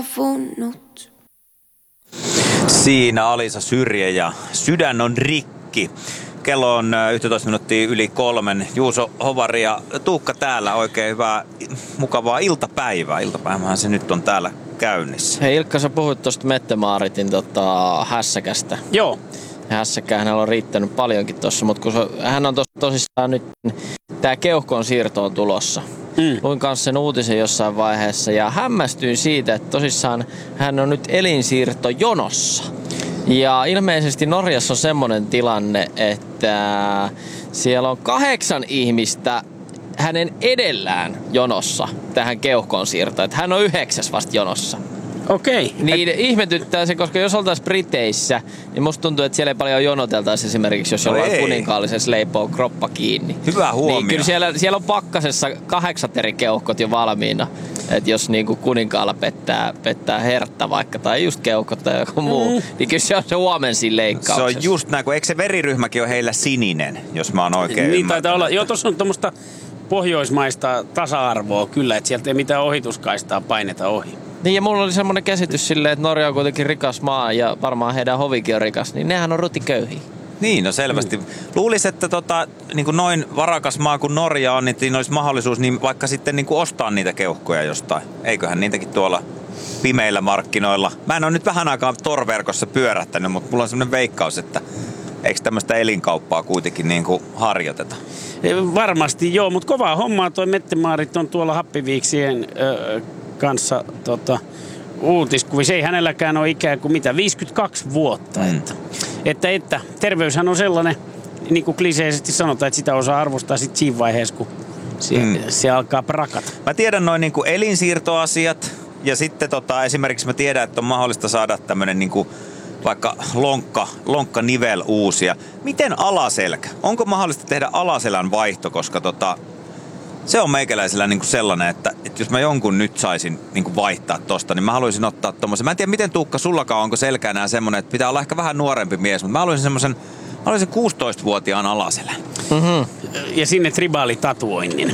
saavunut. Siinä Alisa Syrjä ja Sydän on rikki. Kello on 11 minuuttia yli 3. Juuso Hovari ja Tuukka täällä. Oikein hyvää, mukavaa iltapäivää. Iltapäivähän se nyt on täällä käynnissä. Hei Ilkka, sä puhuit tuosta Mette-Maaritin hässäkästä. Joo. Hässäkää hänellä on riittänyt paljonkin tossa, mutta kun hän on tosissaan nyt, tää keuhkon siirto on tulossa. Luin kanssa sen uutisen jossain vaiheessa ja hämmästyin siitä, että tosissaan hän on nyt elinsiirtojonossa. Ja ilmeisesti Norjassa on semmoinen tilanne, että siellä on 8 ihmistä hänen edellään jonossa tähän keuhkon siirtoon. Että hän on 9 vasta jonossa. Okei. Niin ihmetyttää se, koska jos oltaisiin Briteissä, niin musta tuntuu, että siellä ei paljon jonoteltaisi esimerkiksi, jos jollain kuninkaallisessa leipoo kroppa kiinni. Hyvä huomio. Niin kyllä siellä on pakkasessa 8 eri keuhkot jo valmiina. Että jos niinku kuninkaalla pettää hertta vaikka, tai just keuhkot tai joku muu, niin kyllä se on se huomensin leikkauksessa. Se on just näin, kun eikö se veriryhmäkin ole heillä sininen, jos mä oon oikein niin taitaa olla. Joo, tuossa on tuommoista pohjoismaista tasa-arvoa kyllä, että sieltä ei mitään ohituskaistaa paineta ohi. Niin ja mulla oli semmoinen käsitys silleen, että Norja on kuitenkin rikas maa ja varmaan heidän hovikin on rikas, niin nehän on rutiköyhiä. Niin, no selvästi. Luulisin, että niin kuin noin varakas maa kuin Norja on, niin olisi mahdollisuus niin vaikka sitten niin kuin ostaa niitä keuhkoja jostain. Eiköhän niitäkin tuolla pimeillä markkinoilla. Mä en ole nyt vähän aikaa Tor-verkossa pyörähtänyt, mutta mulla on semmoinen veikkaus, että eikö tämmöistä elinkauppaa kuitenkin niin kuin harjoiteta? Varmasti joo, mutta kovaa hommaa toi Mette-Maarit on tuolla Happiviiksien kanssa uutiskuvissa. Ei hänelläkään ole ikää kuin 52 vuotta. Että terveyshän on sellainen, niin kuin kliseisesti sanotaan, että sitä osaa arvostaa sitten siinä vaiheessa, kun se alkaa prakata. Mä tiedän noin niin kuin elinsiirtoasiat ja sitten esimerkiksi mä tiedän, että on mahdollista saada tämmöinen niin kuin vaikka lonkkanivel uusia. Miten alaselkä? Onko mahdollista tehdä alaselän vaihto, koska se on meikäläisellä niin kuin sellainen, että jos mä jonkun nyt saisin niin kuin vaihtaa tosta, niin mä haluaisin ottaa tommosen. Mä en tiedä, miten Tuukka sullakaan onko selkä enää semmonen, että pitää olla ehkä vähän nuorempi mies, mutta mä haluaisin 16-vuotiaan alaselän. Ja sinne tribaalitatuoinnin.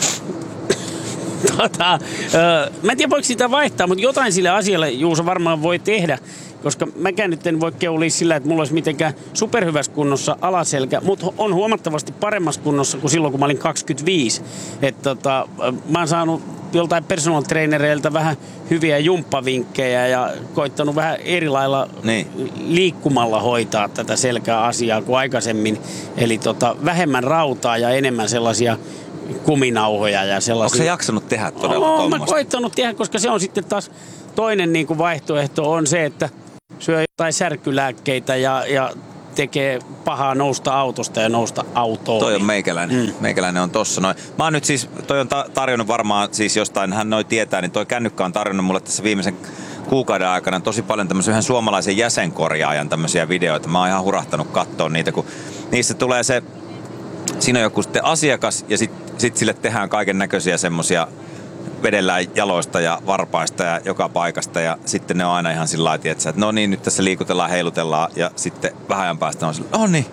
Mä en tiedä, voiko sitä vaihtaa, mutta jotain sille asialle Juuso varmaan voi tehdä. Koska mäkään nyt en voi keulia sillä, että mulla olisi mitenkään superhyvässä kunnossa alaselkä, mutta on huomattavasti paremmassa kunnossa kuin silloin, kun mä olin 25. Että mä oon saanut joltain personal trainereilta vähän hyviä jumppavinkkejä ja koittanut vähän eri lailla liikkumalla hoitaa tätä selkäasiaa kuin aikaisemmin. Eli vähemmän rautaa ja enemmän sellaisia kuminauhoja ja sellaisia. Onko sä jaksanut tehdä todella tuommoista? Mä koittanut tehdä, koska se on sitten taas toinen niin kuin vaihtoehto on se, että syö jotain särkylääkkeitä ja tekee pahaa nousta autosta ja nousta autoon. Toi on meikäläinen. Meikäläinen on tossa noin. Mä oon nyt siis, toi on tarjonnut varmaan siis jostain, hän noi tietää, niin toi kännykkä on tarjonnut mulle tässä viimeisen kuukauden aikana tosi paljon tämmöisen yhden suomalaisen jäsenkorjaajan tämmöisiä videoita. Mä oon ihan hurahtanut katsoa niitä, kun niissä tulee se, siinä on joku sitten asiakas ja sit sille tehdään kaiken näköisiä semmosia, vedellään jaloista ja varpaista ja joka paikasta ja sitten ne on aina ihan sillä lailla, että no niin, nyt tässä liikutellaan, heilutellaan ja sitten vähän ajan päästä on sillä, no niin,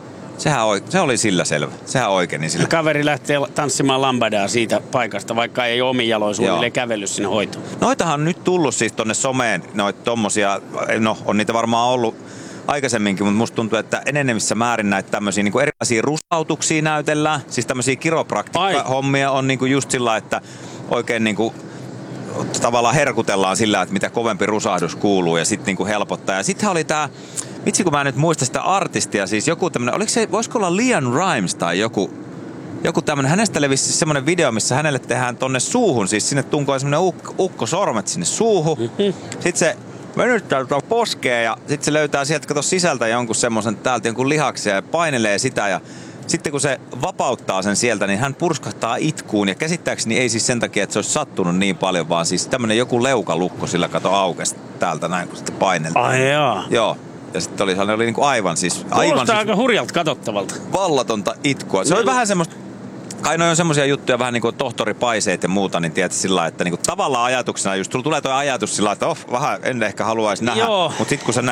se oli sillä selvä, sehän oikein. Niin kaveri lähtee tanssimaan lambadaa siitä paikasta, vaikka ei ole omin jaloin suunnilleen kävellyt sinne hoitoon. Noitahan on nyt tullut siis tonne someen, noita tommosia, no on niitä varmaan ollut aikaisemminkin, mutta musta tuntuu, että enenevissä määrin näitä tämmöisiä niin kuin erilaisia rustautuksia näytellään. Siis tämmöisiä kiropraktikka-hommia on niin kuin just sillä, että oikein niin kuin tavallaan herkutellaan sillä, että mitä kovempi rusahdus kuuluu ja sitten niin kuin helpottaa. Ja sittenhän oli tää, vitsi kun mä en nyt muista sitä artistia, siis joku tämmönen, voisiko olla Leon Rimes tai joku tämmönen, hänestä levisi siis semmonen video, missä hänelle tehdään tonne suuhun, siis sinne tunkoo semmonen ukko sormet sinne suuhun. Sitten se venyttää poskeen ja sitten se löytää sieltä, kato sisältä jonkun semmoisen täältä jonkun lihaksia ja painelee sitä ja sitten kun se vapauttaa sen sieltä, niin hän purskahtaa itkuun ja käsittääkseni ei siis sen takia, että se olisi sattunut niin paljon, vaan siis tämmönen joku leukalukko sillä kato aukesi täältä näin, kun sitten paineltiin. Ai jaa. Joo. Ja sitten oli niinku aivan siis aika hurjalta katsottavalta. Vallatonta itkua. Se oli vähän semmoista, kai noi on semmosia juttuja vähän niinku tohtoripaiseet ja muuta, niin tiedät sillä, että niinku tavallaan ajatuksena just tulee toi ajatus sillä, että vähän en ehkä haluaisi nähdä, mutta sit kun sä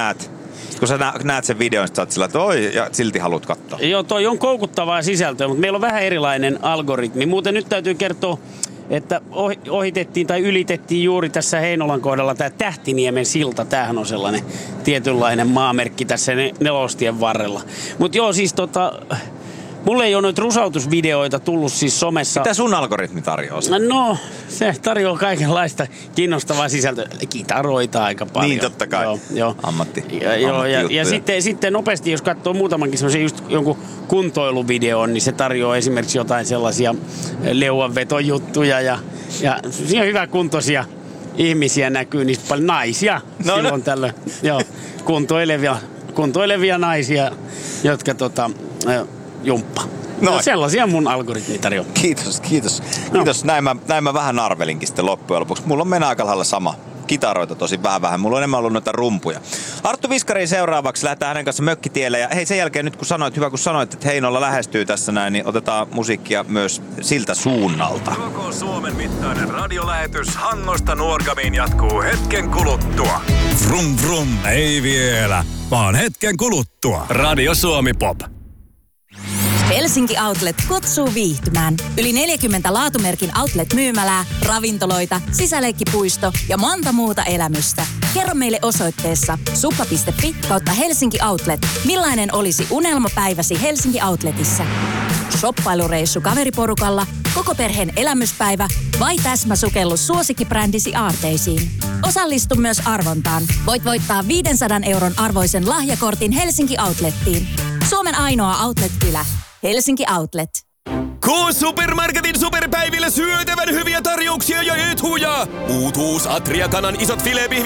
näet sen videon, sä oot sillä, että oi, ja silti haluat katsoa. Joo, toi on koukuttavaa sisältöä, mutta meillä on vähän erilainen algoritmi. Muuten nyt täytyy kertoa että ohitettiin tai ylitettiin juuri tässä Heinolan kohdalla tämä Tähtiniemen silta. Tämähän on sellainen tietynlainen maamerkki tässä Nelostien varrella. Mutta joo, siis mulle ei ole noita rusautusvideoita tullut siis somessa. Mitä sun algoritmi tarjoaa? No, se tarjoaa kaikenlaista kiinnostavaa sisältöä. Kitaroita aika paljon. Niin, totta kai. Joo. Ja sitten nopeasti, jos katsoo muutamankin semmoisen just jonkun kuntoiluvideon, niin se tarjoaa esimerkiksi jotain sellaisia leuanvetojuttuja ja siinä on hyväkuntoisia ihmisiä näkyy, niistä paljon naisia silloin tällöin. Joo, kuntoilevia naisia, jotka jumppa. No, sellaisia mun algoritmi tarjoaa. Kiitos. Näin mä vähän arvelinkin sitten loppujen lopuksi. Mulla on mennä aika lailla sama. Kitaroita tosi vähän. Mulla on enemmän ollut noita rumpuja. Arttu Viskari seuraavaksi. Lähdetään hänen kanssa mökkitielle. Ja hei, sen jälkeen nyt kun sanoit, että Heinola lähestyy tässä näin, niin otetaan musiikkia myös siltä suunnalta. Koko Suomen mittainen radiolähetys Hangosta Nuorgamiin jatkuu hetken kuluttua. Vrum vrum, ei vielä, vaan hetken kuluttua. Radio Suomi Pop. Helsinki Outlet kutsuu viihtymään. Yli 40 laatumerkin outlet-myymälää, ravintoloita, sisäleikkipuisto ja monta muuta elämystä. Kerro meille osoitteessa suppa.fi/Helsinki Outlet, millainen olisi unelmapäiväsi Helsinki Outletissa. Shoppailureissu kaveriporukalla, koko perheen elämyspäivä vai täsmäsukellus suosikkibrändisi aarteisiin. Osallistu myös arvontaan. Voit voittaa 500 € arvoisen lahjakortin Helsinki Outlettiin. Suomen ainoa outlet-kylä. Helsinki Outlet. K-Supermarketin superpäivillä syötävän hyviä tarjouksia ja etuja. Uutuus Atria kanan isot filepihvit